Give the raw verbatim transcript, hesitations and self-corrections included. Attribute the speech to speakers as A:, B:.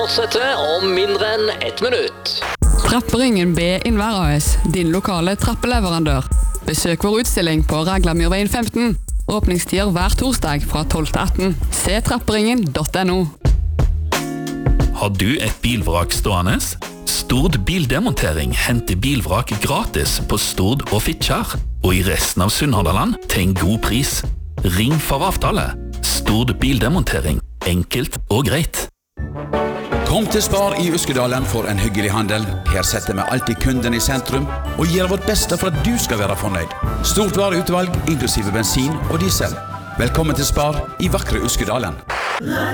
A: fortsetter om mindre enn ett minutt.
B: Trapperingen B Innvær A S, din lokale trappeleverandør. Besøk vår utstilling på Raglamyrveien femten. Åpningstider hver torsdag fra tolv til atten. Se trapperingen punktum no.
C: Har du et bilvrak stående? Stord Bildemontering henter bilvrak gratis på Stord og Fitjar, og i resten av Sunnhordland til en god pris. Ring for avtale. Stord Bildemontering. Enkelt og greit.
D: Kom til Spar i Uskedalen for en hyggelig handel. Her setter vi alltid kunden i sentrum og gjør vårt beste for at du skal være fornøyd. Stort vareutvalg, inklusive bensin og diesel. Velkommen til Spar i vakre Uskedalen.